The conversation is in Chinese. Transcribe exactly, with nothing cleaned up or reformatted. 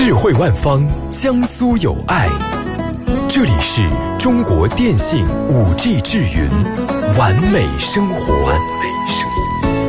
智慧万方，江苏有爱。这里是中国电信 五 G 智云，完美生活。